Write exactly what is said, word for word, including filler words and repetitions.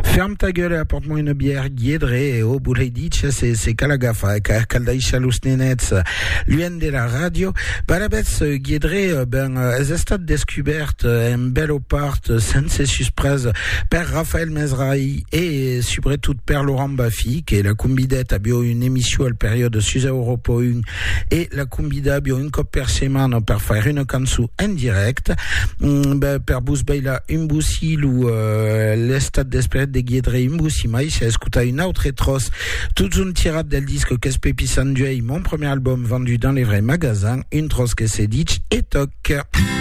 Ferme ta gueule et apporte-moi une bière Guédré et au Bouledic, c'est, c'est Calagafa, Caldaïcha Lusnenets, l'U N de la radio. Barabets Guédré, ben, Zestad Descubert, un bel opart, sense suspres, per Raphaël Mezrahi et surtout per Laurent Bafi, qui est la combidette a bio une émission à la période Suza Europa un et la combida bio une cop per semaine per faire une cançon en direct, ben, per Bousbeila Imbousil ou euh, l'estat d'esprit de Guédré Imbousimai, c'est écouter une autre étrosse, toute une tirade del disque qu'est Pépi Sanduey, mon premier album vendu dans les vrais magasins, une trosse que c'est ditch et toc.